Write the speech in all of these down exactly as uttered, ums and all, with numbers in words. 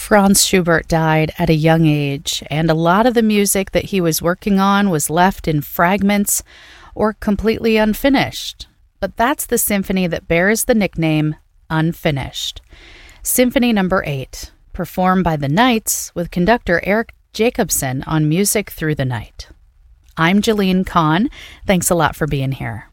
Franz Schubert died at a young age, and a lot of the music that he was working on was left in fragments or completely unfinished. But that's the symphony that bears the nickname Unfinished. Symphony number eight, performed by the Knights with conductor Eric Jacobson on Music Through the Night. I'm Jalene Kahn. Thanks a lot for being here.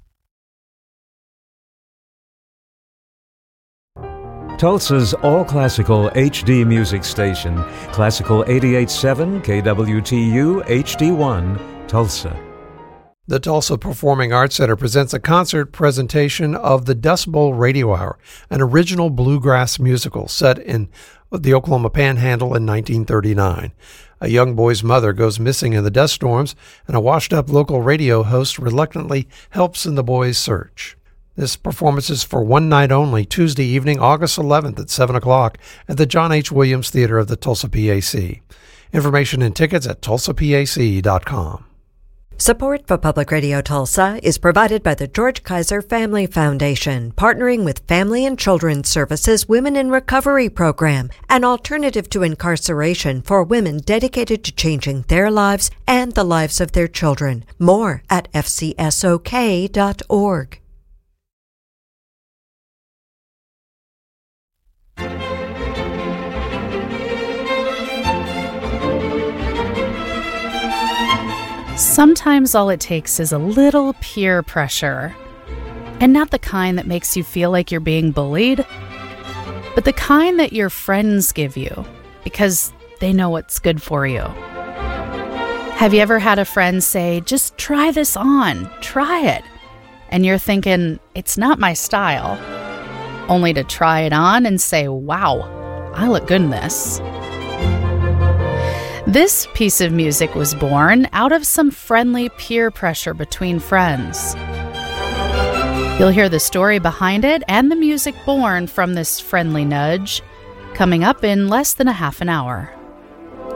Tulsa's all-classical H D music station, Classical eighty-eight point seven K W T U H D one, Tulsa. The Tulsa Performing Arts Center presents a concert presentation of the Dust Bowl Radio Hour, an original bluegrass musical set in the Oklahoma Panhandle in nineteen thirty-nine. A young boy's mother goes missing in the dust storms, and a washed-up local radio host reluctantly helps in the boy's search. This performance is for one night only, Tuesday evening, August eleventh at seven o'clock at the John H. Williams Theater of the Tulsa P A C. Information and tickets at tulsa p a c dot com. Support for Public Radio Tulsa is provided by the George Kaiser Family Foundation, partnering with Family and Children's Services Women in Recovery Program, an alternative to incarceration for women dedicated to changing their lives and the lives of their children. More at f c s o k dot org. Sometimes all it takes is a little peer pressure. And not the kind that makes you feel like you're being bullied, but the kind that your friends give you because they know what's good for you. Have you ever had a friend say, just try this on, try it? And you're thinking, it's not my style, only to try it on and say, wow, I look good in this. This piece of music was born out of some friendly peer pressure between friends. You'll hear the story behind it and the music born from this friendly nudge coming up in less than a half an hour.